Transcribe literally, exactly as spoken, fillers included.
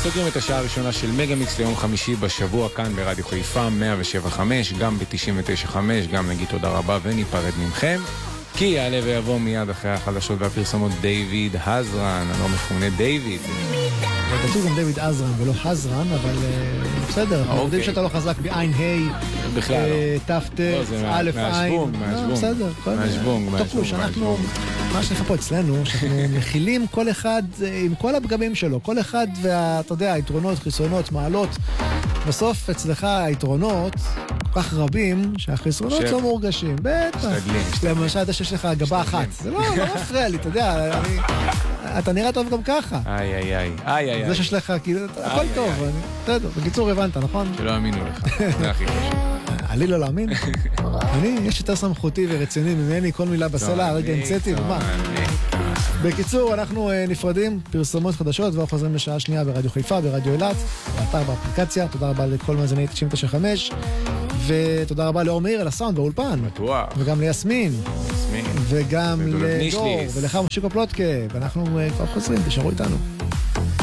סוגרים את השעה הראשונה של מגה-מיקס ליום חמישי בשבוע כאן ברדיו חיפה מאה ושבע חמש, גם ב-תשעים ותשע חמש, גם נגיד תודה רבה וניפרד ממכם, כי יעלה ויבוא מיד אחרי החדשות והפרסומות דיוויד הזרן, אני לא מכונה דיוויד. כתוב גם דיוויד עזרן ולא חזרן, אבל בסדר, אנחנו יודעים שאתה לא חזק בעין ה' בכלל לא. תפת, א' עין. בסדר, מהשוונג, מהשוונג. אנחנו, מה שנקרא פה אצלנו, שאנחנו מכילים כל אחד עם כל הפגמים שלו, כל אחד ואתה יודע, היתרונות, חיסרונות, מעלות. בסוף אצלך היתרונות כל כך רבים שהחסרונות לא מורגשים. בטח. למשל, אתה שיש לך גבה אחת. זה לא מפריע לי, אתה יודע, אתה נראה טוב גם ככה. איי, איי, איי, איי, איי. זה שיש לך, כאילו, הכל טוב. בסדר, בקיצור הבנת, נכון? שלא אמינו לך, זה הכי חשוב. עלי לא להאמין? אני, יש יותר סמכותי ורציני ממני, כל מילה בסלע, הרגע המצאתי, ומה? בקיצור, אנחנו נפרדים, פרסומות חדשות, ואנחנו חוזרים לשעה שנייה ברדיו חיפה, ברדיו אילת, באתר באפליקציה. תודה רבה לכל מאזיני תשעים ותשע חמש, ותודה רבה לאור מאיר על הסאונד באולפן. בטוח. וגם ליסמין. וגם לדור, ולך מושיקו פלוטקה, ואנחנו כבר חוזרים, תשארו איתנו.